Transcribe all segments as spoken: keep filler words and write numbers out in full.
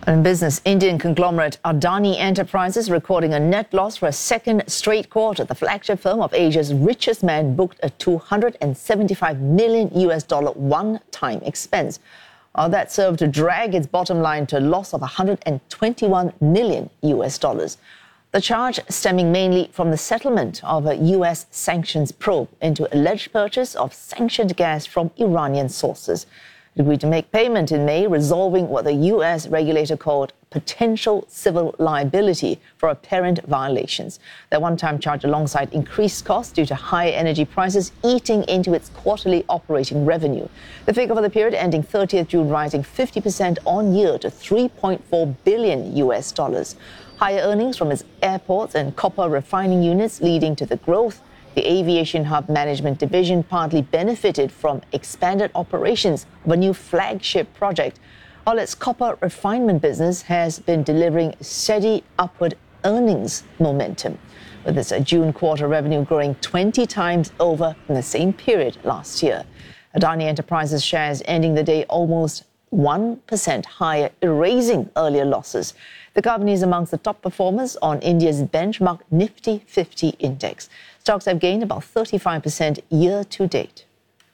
In business, Indian conglomerate Adani Enterprises recording a net loss for a second straight quarter. The flagship firm of Asia's richest man booked a two hundred seventy-five million U S dollar one-time expense. Well, that served to drag its bottom line to a loss of one hundred twenty-one million U S dollars. The charge stemming mainly from the settlement of a U S sanctions probe into alleged purchase of sanctioned gas from Iranian sources. It agreed to make payment in May, resolving what the U S regulator called potential civil liability for apparent violations. The one-time charge alongside increased costs due to higher energy prices eating into its quarterly operating revenue. The figure for the period ending thirtieth June rising fifty percent on year to three point four billion U S dollars. Higher earnings from its airports and copper refining units leading to the growth. The Aviation Hub Management Division partly benefited from expanded operations of a new flagship project, while its copper refinement business has been delivering steady upward earnings momentum, with its June quarter revenue growing twenty times over from the same period last year. Adani Enterprises shares ending the day almost one percent higher, erasing earlier losses. The company is amongst the top performers on India's benchmark Nifty fifty index. Stocks have gained about thirty-five percent year to date.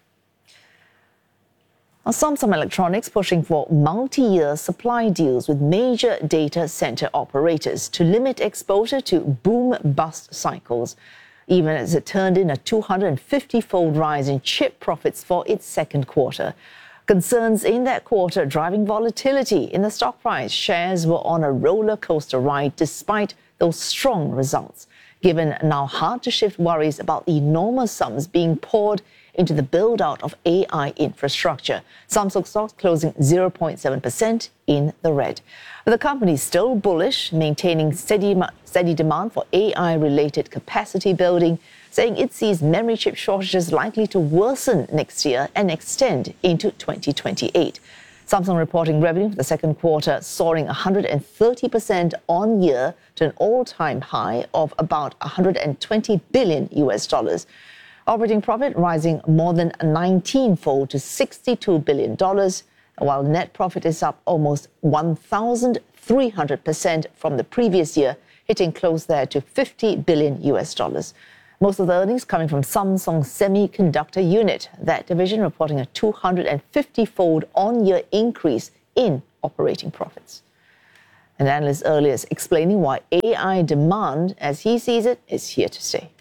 Now, Samsung Electronics pushing for multi-year supply deals with major data center operators to limit exposure to boom-bust cycles, even as it turned in a two hundred fifty-fold rise in chip profits for its second quarter. Concerns in that quarter driving volatility in the stock price. Shares were on a roller coaster ride despite those strong results, given now hard-to-shift worries about the enormous sums being poured into the build-out of A I infrastructure. Samsung stocks closing zero point seven percent in the red. But the company is still bullish, maintaining steady, steady demand for A I-related capacity building, saying it sees memory chip shortages likely to worsen next year and extend into twenty twenty-eight. Samsung reporting revenue for the second quarter soaring one hundred thirty percent on year to an all-time high of about one hundred twenty billion U S dollars. Operating profit rising more than nineteen-fold to sixty-two billion dollars, while net profit is up almost one thousand three hundred percent from the previous year, hitting close there to fifty billion U S dollars. Most of the earnings coming from Samsung Semiconductor Unit, that division reporting a two hundred fifty-fold on-year increase in operating profits. An analyst earlier is explaining why A I demand, as he sees it, is here to stay.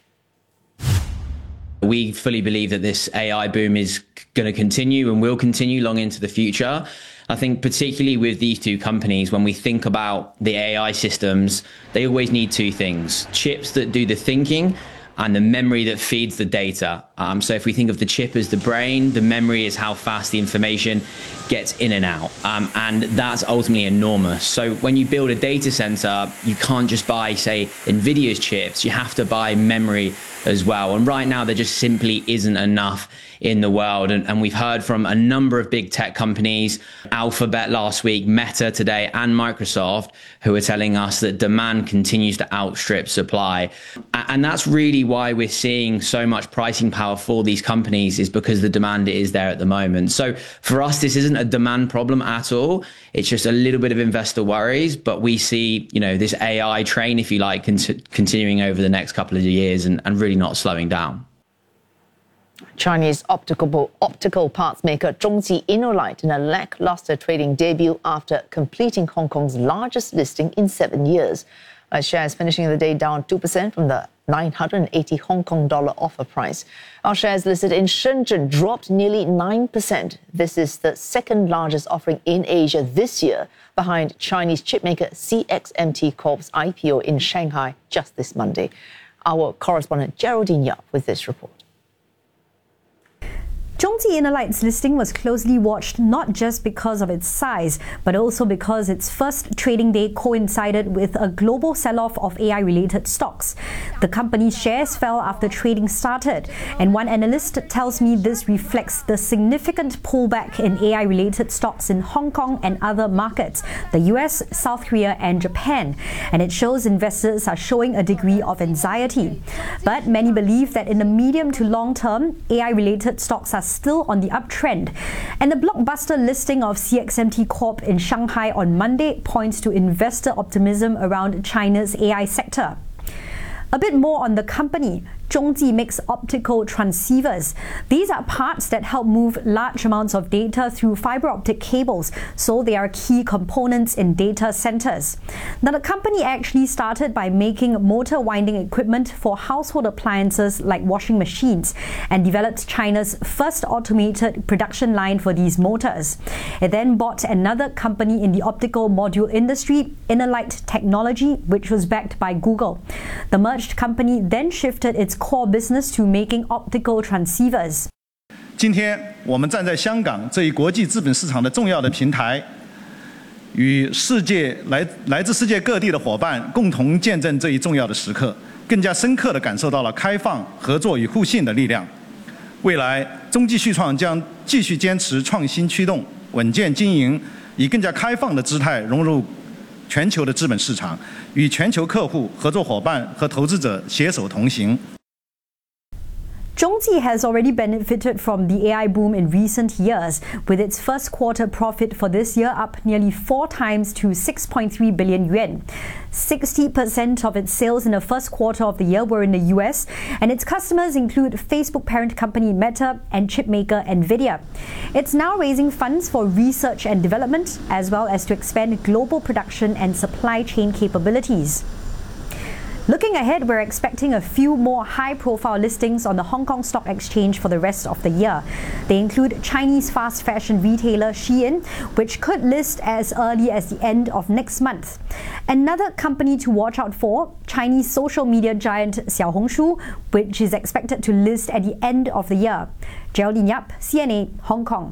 We fully believe that this A I boom is going to continue and will continue long into the future. I think particularly with these two companies, when we think about the A I systems, they always need two things: chips that do the thinking and the memory that feeds the data. Um, so if we think of the chip as the brain, the memory is how fast the information gets in and out. Um, and that's ultimately enormous. So when you build a data center, you can't just buy, say, NVIDIA's chips, you have to buy memory as well. And right now, there just simply isn't enough in the world. And, and we've heard from a number of big tech companies, Alphabet last week, Meta today, and Microsoft, who are telling us that demand continues to outstrip supply. And that's really why we're seeing so much pricing power for these companies, is because the demand is there at the moment. So for us, this isn't a demand problem at all. It's just a little bit of investor worries, but we see, you know, this A I train, if you like, con- continuing over the next couple of years and, and really not slowing down. Chinese optical, optical parts maker Zhongji Innolight in a lackluster trading debut after completing Hong Kong's largest listing in seven years. Uh, shares finishing the day down two percent from the nine hundred eighty Hong Kong dollar offer price. Our shares listed in Shenzhen dropped nearly nine percent. This is the second largest offering in Asia this year, behind Chinese chipmaker C X M T Corp's I P O in Shanghai just this Monday. Our correspondent Geraldine Yap with this report. Zhongji Innolight's listing was closely watched not just because of its size, but also because its first trading day coincided with a global sell-off of A I-related stocks. The company's shares fell after trading started, and one analyst tells me this reflects the significant pullback in A I-related stocks in Hong Kong and other markets, the U S, South Korea and Japan, and it shows investors are showing a degree of anxiety. But many believe that in the medium to long term, A I-related stocks are still on the uptrend. And the blockbuster listing of C X M T Corp in Shanghai on Monday points to investor optimism around China's A I sector. A bit more on the company. Zhongji makes optical transceivers. These are parts that help move large amounts of data through fiber optic cables, so they are key components in data centers. Now, the company actually started by making motor winding equipment for household appliances like washing machines and developed China's first automated production line for these motors. It then bought another company in the optical module industry, InnoLight Technology, which was backed by Google. The merged company then shifted its core business to making optical transceivers. 今天我们站在香港这一国际资本市场的重要的平台，与世界来来自世界各地的伙伴共同见证这一重要的时刻，更加深刻地感受到了开放、合作与互信的力量。未来，中继续创将继续坚持创新驱动、稳健经营，以更加开放的姿态融入全球的资本市场，与全球客户、合作伙伴和投资者携手同行。 Zhongji has already benefited from the A I boom in recent years, with its first quarter profit for this year up nearly four times to six point three billion yuan. sixty percent of its sales in the first quarter of the year were in the U S, and its customers include Facebook parent company Meta and chipmaker Nvidia. It's now raising funds for research and development, as well as to expand global production and supply chain capabilities. Looking ahead, we're expecting a few more high-profile listings on the Hong Kong Stock Exchange for the rest of the year. They include Chinese fast fashion retailer Shein, which could list as early as the end of next month. Another company to watch out for, Chinese social media giant Xiaohongshu, which is expected to list at the end of the year. Geraldine Yap, C N A, Hong Kong.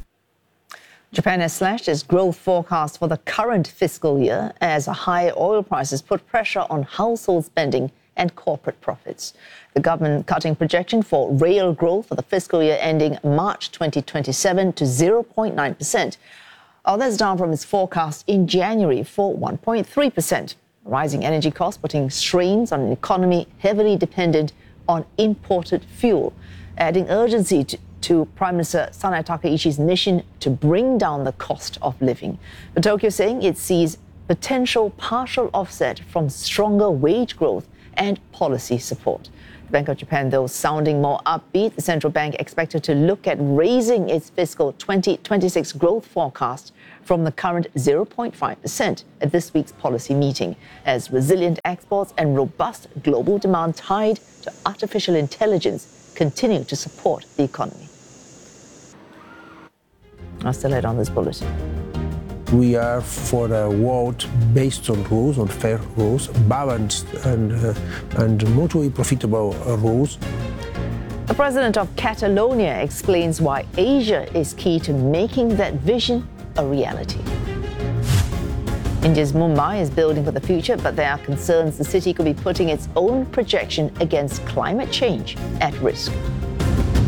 Japan has slashed its growth forecast for the current fiscal year as high oil prices put pressure on household spending and corporate profits. The government cutting projection for real growth for the fiscal year ending March twenty twenty-seven to zero point nine percent. Oh, that's down from its forecast in January for one point three percent. Rising energy costs putting strains on an economy heavily dependent on imported fuel, adding urgency to to Prime Minister Sanai Takaichi's mission to bring down the cost of living. But Tokyo saying it sees potential partial offset from stronger wage growth and policy support. The Bank of Japan, though, sounding more upbeat. The central bank expected to look at raising its fiscal twenty twenty-six growth forecast from the current zero point five percent at this week's policy meeting, as resilient exports and robust global demand tied to artificial intelligence continue to support the economy. I'll still head on this bulletin. We are for a world based on rules, on fair rules, balanced and, uh, and mutually profitable uh, rules. The president of Catalonia explains why Asia is key to making that vision a reality. India's Mumbai is building for the future, but there are concerns the city could be putting its own projection against climate change at risk.